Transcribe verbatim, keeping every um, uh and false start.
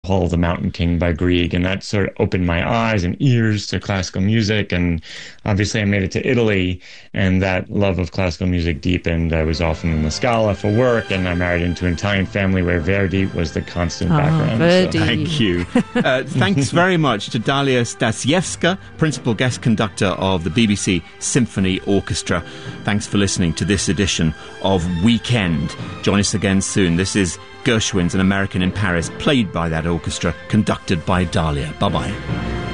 Paul the Mountain King by Grieg, and that sort of opened my eyes and ears to classical music. And obviously I made it to Italy, and that love of classical music deepened. I was often in the Scala for work, and I married into an Italian family where Verdi was the constant oh, background. Verdi. So. Thank you. Uh, thanks very much to Dalia Stasiewska, Principal Guest Conductor of the B B C Symphony Orchestra. Thanks for listening to this edition of Weekend. Join us again soon. This is Gershwin's An American in Paris, played by that orchestra, conducted by Dalia. Bye-bye.